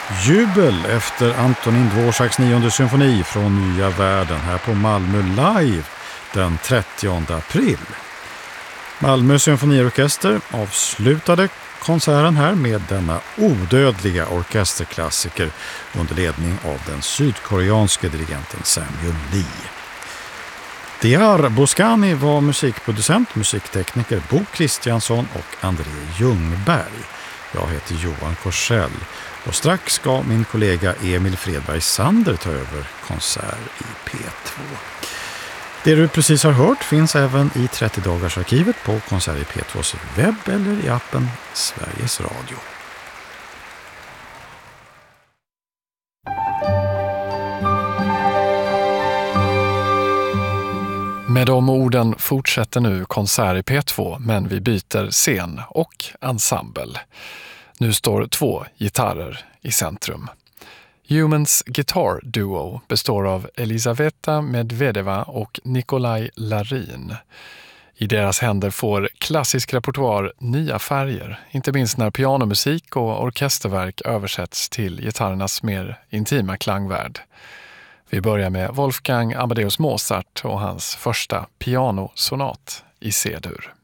Jubel efter Antonín Dvořáks 9:e symfoni från Nya världen här på Malmö Live den 30 april. Malmö symfoniorkester avslutade konserten här med denna odödliga orkesterklassiker under ledning av den sydkoreanske dirigenten Samuel Lee. Diar Boskani var musikproducent, musiktekniker Bo Kristiansson och André Ljungberg. Jag heter Johan Korsell och strax ska min kollega Emil Fredberg Sander ta över konsert i P2. Det du precis har hört finns även i 30-dagarsarkivet på Konsert i P2s webb eller i appen Sveriges Radio. Med de orden fortsätter nu Konsert i P2, men vi byter scen och ensemble. Nu står 2 gitarrer i centrum. Humans Guitar Duo består av Elisaveta Medvedeva och Nikolaj Larin. I deras händer får klassisk repertoar nya färger, inte minst när pianomusik och orkesterverk översätts till gitarrernas mer intima klangvärld. Vi börjar med Wolfgang Amadeus Mozart och hans första pianosonat i C-dur.